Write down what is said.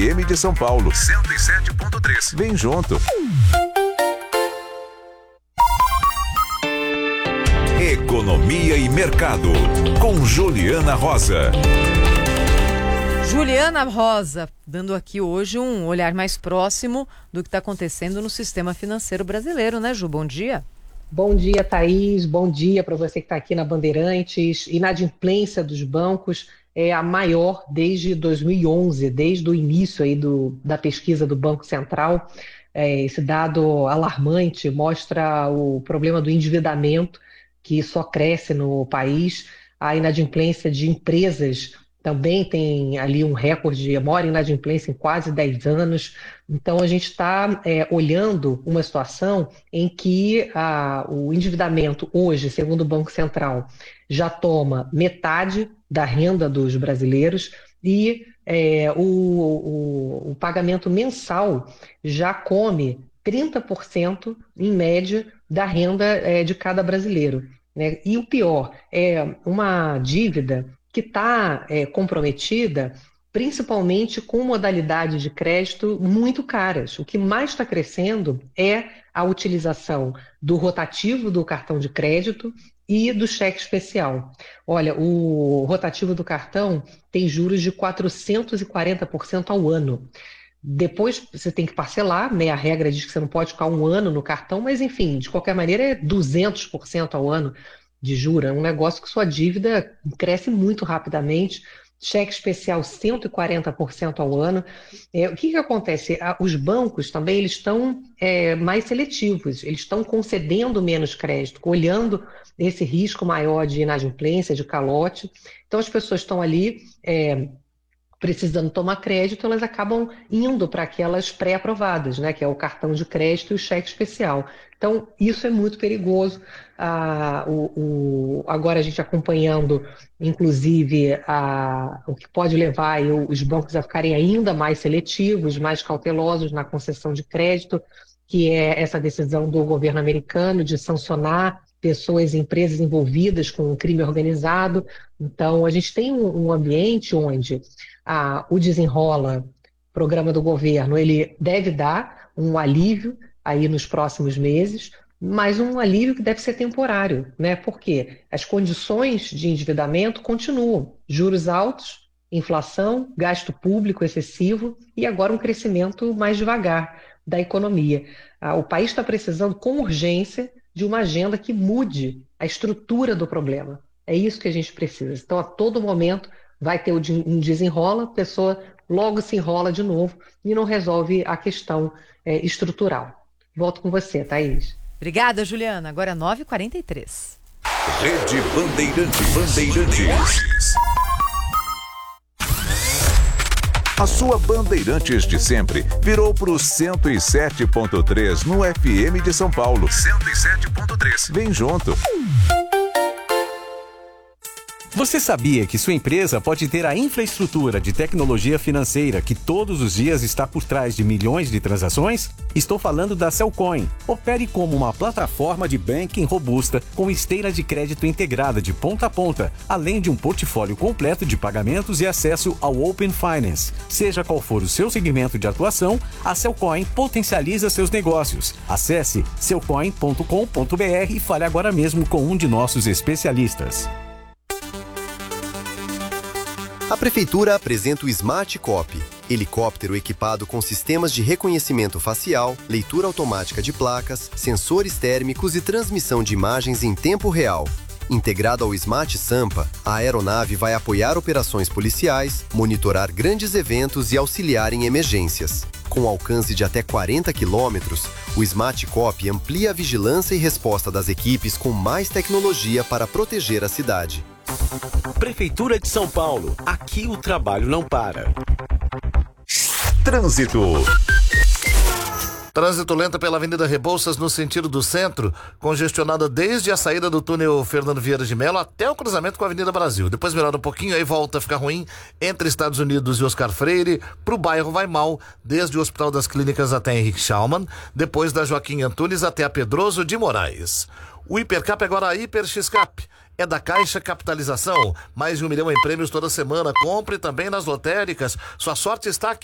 FM de São Paulo, 107.3. Vem junto. Economia e Mercado, com Juliana Rosa. Juliana Rosa, dando aqui hoje um olhar mais próximo do que está acontecendo no sistema financeiro brasileiro, né, Ju? Bom dia. Bom dia, Thaís. Bom dia para você que está aqui na Bandeirantes. Inadimplência dos bancos é a maior desde 2011, desde o início aí da pesquisa do Banco Central. Esse dado alarmante mostra o problema do endividamento, que só cresce no país. A inadimplência de empresas também tem ali um recorde, a maior inadimplência em quase 10 anos. Então, a gente está olhando uma situação em que o endividamento hoje, segundo o Banco Central, já toma metade da renda dos brasileiros e o pagamento mensal já come 30%, em média, da renda de cada brasileiro, né? E o pior, é uma dívida que está comprometida principalmente com modalidades de crédito muito caras. O que mais está crescendo é a utilização do rotativo do cartão de crédito e do cheque especial. Olha, o rotativo do cartão tem juros de 440% ao ano. Depois você tem que parcelar, né? A regra diz que você não pode ficar um ano no cartão, mas enfim, de qualquer maneira é 200% ao ano de juros. É um negócio que sua dívida cresce muito rapidamente. Cheque especial 140% ao ano. O que acontece? Os bancos também eles estão mais seletivos, eles estão concedendo menos crédito, olhando esse risco maior de inadimplência, de calote. Então as pessoas estão ali precisando tomar crédito, elas acabam indo para aquelas pré-aprovadas, né, que é o cartão de crédito e o cheque especial. Então, isso é muito perigoso. Agora a gente acompanhando, inclusive, o que pode levar os bancos a ficarem ainda mais seletivos, mais cautelosos na concessão de crédito, que é essa decisão do governo americano de sancionar pessoas e empresas envolvidas com o crime organizado. Então, a gente tem um ambiente onde o Desenrola, programa do governo, ele deve dar um alívio aí nos próximos meses, mas um alívio que deve ser temporário, né? Porque as condições de endividamento continuam, juros altos, inflação, gasto público excessivo e agora um crescimento mais devagar da economia. O país está precisando com urgência de uma agenda que mude a estrutura do problema. É isso que a gente precisa. Então, a todo momento vai ter um desenrola, a pessoa logo se enrola de novo e não resolve a questão estrutural. Volto com você, Thaís. Obrigada, Juliana. Agora 9h43. Rede Bandeirantes. A sua Bandeirantes de sempre virou para o 107.3 no FM de São Paulo. 107.3. Vem junto. Você sabia que sua empresa pode ter a infraestrutura de tecnologia financeira que todos os dias está por trás de milhões de transações? Estou falando da Cellcoin. Opere como uma plataforma de banking robusta com esteira de crédito integrada de ponta a ponta, além de um portfólio completo de pagamentos e acesso ao Open Finance. Seja qual for o seu segmento de atuação, a Cellcoin potencializa seus negócios. Acesse cellcoin.com.br e fale agora mesmo com um de nossos especialistas. A Prefeitura apresenta o Smart Cop, helicóptero equipado com sistemas de reconhecimento facial, leitura automática de placas, sensores térmicos e transmissão de imagens em tempo real. Integrado ao Smart Sampa, a aeronave vai apoiar operações policiais, monitorar grandes eventos e auxiliar em emergências. Com alcance de até 40 quilômetros, o Smart Cop amplia a vigilância e resposta das equipes com mais tecnologia para proteger a cidade. Prefeitura de São Paulo. Aqui o trabalho não para. Trânsito. Trânsito lento pela Avenida Rebouças no sentido do centro, congestionada desde a saída do túnel Fernando Vieira de Mello até o cruzamento com a Avenida Brasil. Depois melhora um pouquinho, aí volta a ficar ruim entre Estados Unidos e Oscar Freire. Pro bairro vai mal, desde o Hospital das Clínicas até Henrique Schaumann, depois da Joaquim Antunes até a Pedroso de Moraes. O Hipercap agora a Hiper X-Cap. É da Caixa Capitalização. Mais de 1 milhão em prêmios toda semana. Compre também nas lotéricas. Sua sorte está aqui.